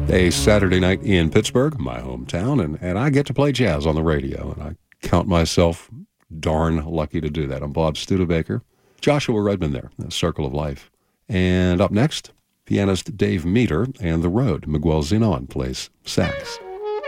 A Saturday night in Pittsburgh, my hometown, and I get to play jazz on the radio, and I count myself darn lucky to do that. I'm Bob Studebaker, Joshua Redman there, The Circle of Life. And up next, pianist Dave Meter and The Road. Miguel Zenon plays sax.